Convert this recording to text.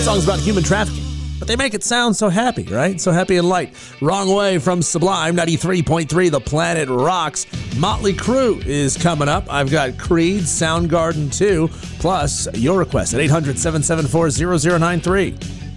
Songs about human trafficking. But they make it sound so happy, right? So happy and light. Wrong Way from Sublime, 93.3, The Planet Rocks. Motley Crue is coming up. I've got Creed, Soundgarden 2, plus your request at 800-774-0093.